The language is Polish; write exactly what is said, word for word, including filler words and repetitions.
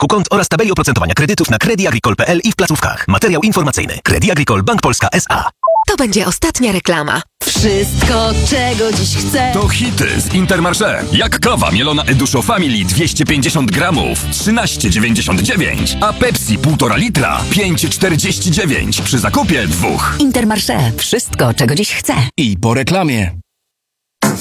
wyniku kont oraz tabeli oprocentowania kredytów na Credit Agricole kropka p l i w placówkach. Materiał informacyjny. Credit Agricole Bank Polska S A. To będzie ostatnia reklama. Wszystko, czego dziś chcę. To hity z Intermarché. Jak kawa mielona Eduszo Family dwieście pięćdziesiąt gramów, trzynaście dziewięćdziesiąt dziewięć, a Pepsi półtora litra, pięć czterdzieści dziewięć przy zakupie dwóch. Intermarché. Wszystko, czego dziś chcę. I po reklamie.